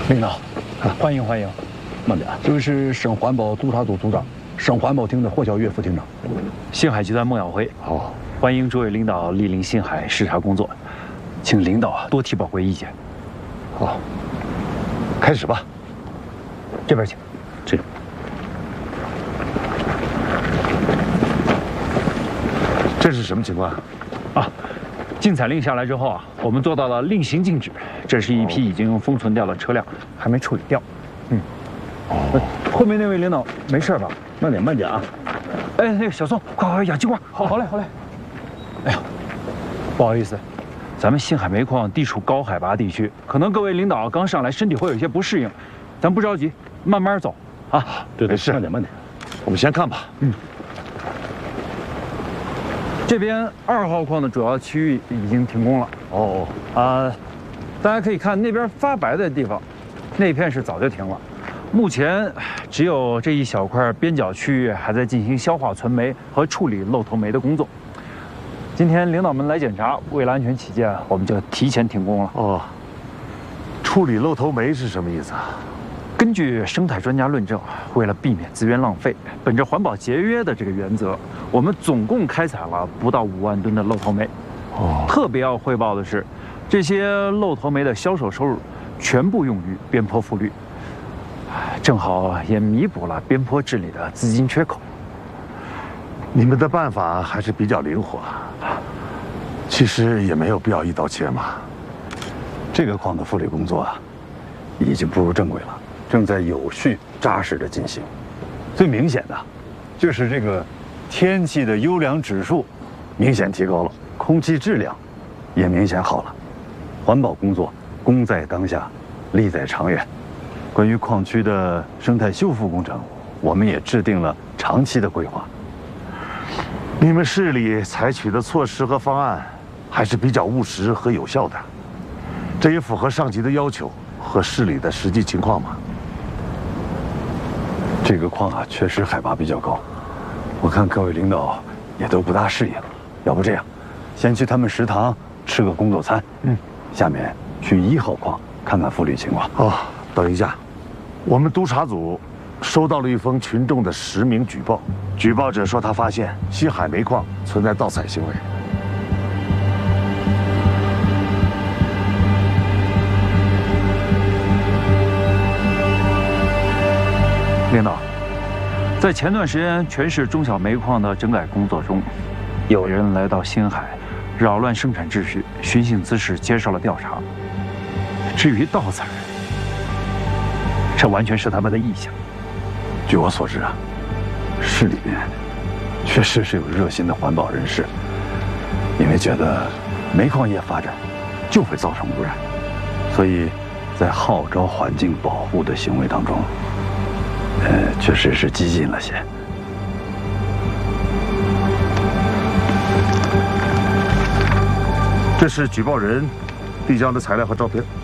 领导，欢迎欢迎。慢点，这位是省环保督察组组长，省环保厅的霍小月副厅长。 星海集团孟晓辉。 好， 欢迎诸位领导莅临星海视察工作，请领导多提宝贵意见。 好，开始吧。 这边请。 这是什么情况？ 啊，禁采令下来之后啊，我们做到了令行禁止。这是一批已经封存掉的车辆，还没处理掉。后面那位领导没事吧？ 慢点，慢点啊。 哎，那个小宋，快氧气罐。好嘞，好嘞。哎呀，不好意思，咱们星海煤矿地处高海拔地区，可能各位领导刚上来，身体会有一些不适应，咱不着急，慢慢走啊。 对， 没事， 慢点，慢点。 我们先看吧。 这边2号矿的主要区域已经停工了。大家可以看那边发白的地方，那片是早就停了。目前只有这一小块边角区域还在进行消化存煤和处理漏头煤的工作。今天领导们来检查，为了安全起见，我们就提前停工了。 处理漏头煤是什么意思啊？ 根据生态专家论证，为了避免资源浪费，本着环保节约的这个原则，我们总共开采了不到5万吨的漏头煤。特别要汇报的是，这些漏头煤的销售收入全部用于边坡复绿，正好也弥补了边坡治理的资金缺口。 你们的办法还是比较灵活，其实也没有必要一刀切嘛。 这个矿的复理工作啊，已经步入正轨了，正在有序扎实的进行。最明显的，就是这个天气的优良指数明显提高了，空气质量也明显好了。环保工作功在当下，利在长远。关于矿区的生态修复工程，我们也制定了长期的规划。 你们市里采取的措施和方案还是比较务实和有效的，这也符合上级的要求和市里的实际情况嘛。 这个矿啊，确实海拔比较高，我看各位领导也都不大适应。要不这样，先去他们食堂吃个工作餐，下面去1号矿看看复理情况。 等一下，我们督察组收到了一封群众的实名举报，举报者说他发现星海煤矿存在盗采行为。 领导，在前段时间全市中小煤矿的整改工作中，有人来到星海，扰乱生产秩序，寻衅滋事，接受了调查。至于盗采，这完全是他们的臆想。 据我所知啊，市里面确实是有热心的环保人士，因为觉得煤矿业发展就会造成污染，所以在号召环境保护的行为当中，确实是激进了些。 这是举报人递交的材料和照片。